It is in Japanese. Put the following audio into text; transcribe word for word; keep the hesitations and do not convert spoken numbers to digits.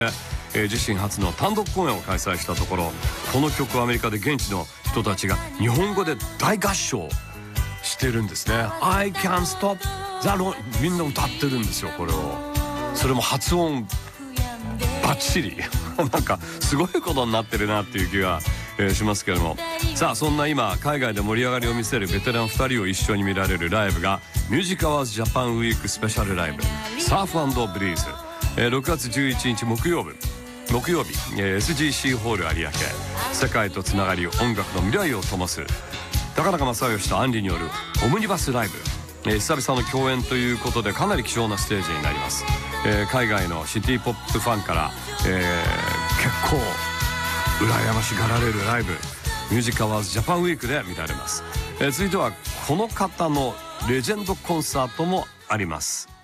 えー、自身初の単独公演を開催したところ、この曲をアメリカで現地の人たちが日本語で大合唱してるんですね。 I can't stop the road みんな歌ってるんですよ、これを。それも発音バッチリなんかすごいことになってるなっていう気が、えー、しますけれども、さあそんな今海外で盛り上がりを見せるベテランふたりを一緒に見られるライブがミュージックアワーズジャパンウィークスペシャルライブサーフ&ブリーズ、えー、ろくがつじゅういちにち木曜日木曜日、えー、エスジーシー ホール有明、世界とつながり音楽の未来を灯す高中正義とアンリによるオムニバスライブ、えー、久々の共演ということでかなり貴重なステージになります。えー、海外のシティポップファンから、えー、結構羨ましがられるライブミュージックアワーズジャパンウィークで見られます。えー、続いてはこの方のレジェンドコンサートもあります。